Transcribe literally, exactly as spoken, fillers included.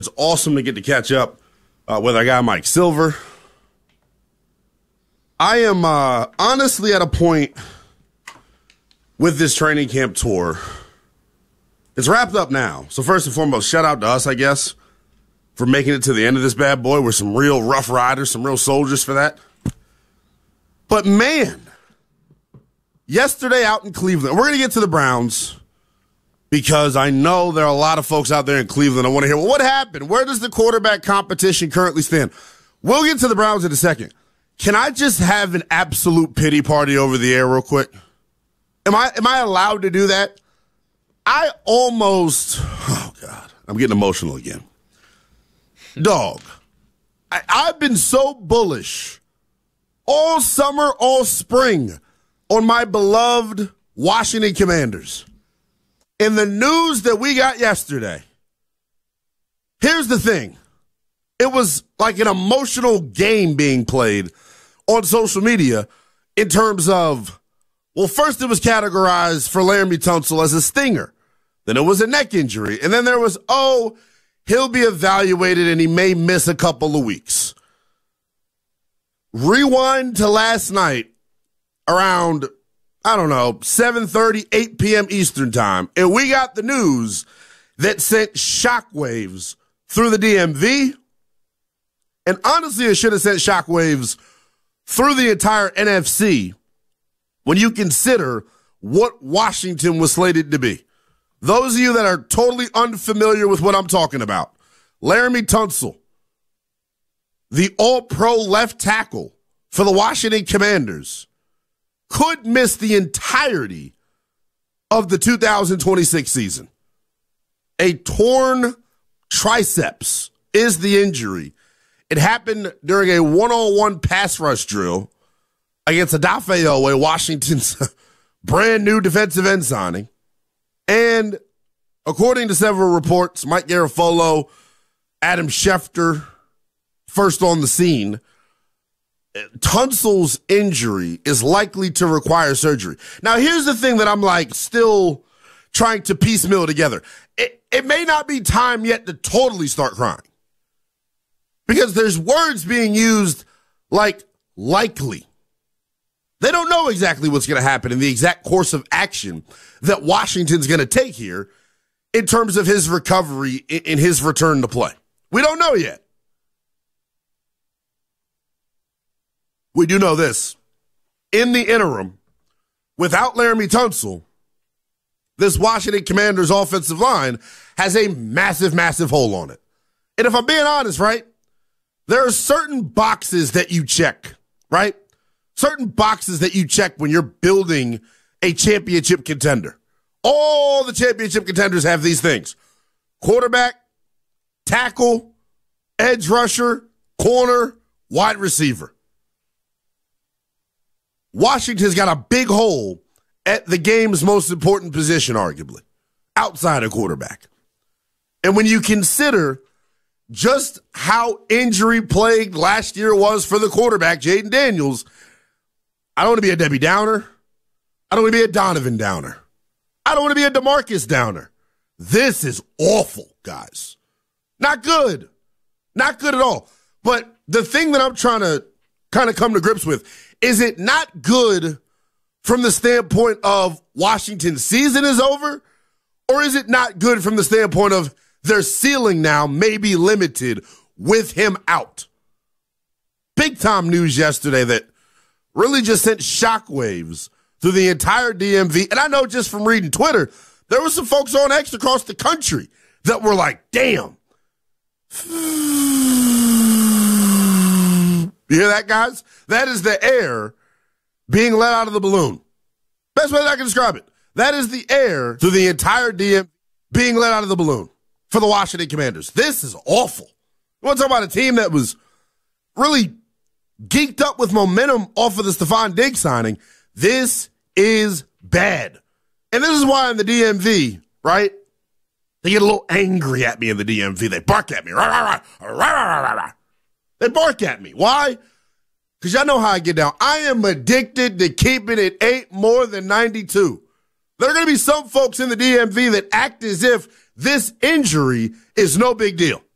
It's awesome to get to catch up uh, with our guy Mike Silver. I am uh, honestly at a point with this training camp tour. It's wrapped up now. So first and foremost, shout out to us, I guess, for making it to the end of this bad boy. We're some real rough riders, some real soldiers for that. But man, yesterday out in Cleveland, we're going to get to the Browns because I know there are a lot of folks out there in Cleveland. I want to hear, well, what happened? Where does the quarterback competition currently stand? We'll get to the Browns in a second. Can I just have an absolute pity party over the air real quick? Am I am I allowed to do that? I almost, oh God, I'm getting emotional again. Dog, I, I've been so bullish all summer, all spring on my beloved Washington Commanders. In the news that we got yesterday, here's the thing. It was like an emotional game being played on social media in terms of, well, first it was categorized for Laremy Tunsil as a stinger. Then it was a neck injury. And then there was, oh, he'll be evaluated and he may miss a couple of weeks. Rewind to last night around, I don't know, seven thirty, eight p.m. Eastern time. And we got the news that sent shockwaves through the D M V. And honestly, it should have sent shockwaves through the entire N F C when you consider what Washington was slated to be. Those of you that are totally unfamiliar with what I'm talking about, Laremy Tunsil, the all-pro left tackle for the Washington Commanders, could miss the entirety of the two thousand twenty-six season. A torn triceps is the injury. It happened during a one-on-one pass rush drill against Odafe Oweh, Washington's brand new defensive end signing. And according to several reports, Mike Garafolo, Adam Schefter, first on the scene, Tunsil's injury is likely to require surgery. Now, here's the thing that I'm like still trying to piecemeal together. It, it may not be time yet to totally start crying because there's words being used like likely. They don't know exactly what's going to happen in the exact course of action that Washington's going to take here in terms of his recovery in his return to play. We don't know yet. We do know this. In the interim, without Laremy Tunsil, this Washington Commanders offensive line has a massive, massive hole on it. And if I'm being honest, right, there are certain boxes that you check, right? Certain boxes that you check when you're building a championship contender. All the championship contenders have these things. Quarterback, tackle, edge rusher, corner, wide receiver. Washington's got a big hole at the game's most important position, arguably, outside of quarterback. And when you consider just how injury-plagued last year was for the quarterback, Jayden Daniels, I don't want to be a Debbie Downer. I don't want to be a Donovan Downer. I don't want to be a DeMarcus Downer. This is awful, guys. Not good. Not good at all. But the thing that I'm trying to kind of come to grips with, is it not good from the standpoint of Washington's season is over? Or is it not good from the standpoint of their ceiling now may be limited with him out? Big time news yesterday that really just sent shockwaves through the entire D M V. And I know just from reading Twitter, there were some folks on X across the country that were like, damn. You hear that, guys? That is the air being let out of the balloon. Best way that I can describe it. That is the air through the entire D M V being let out of the balloon for the Washington Commanders. This is awful. You want to talk about a team that was really geeked up with momentum off of the Stephon Diggs signing? This is bad. And this is why in the D M V, right, they get a little angry at me in the D M V. They bark at me. Rah, rah, rah, rah, rah, rah, rah. They bark at me. Why? Because y'all know how I get down. I am addicted to keeping it eight more than ninety-two. There are going to be some folks in the D M V that act as if this injury is no big deal.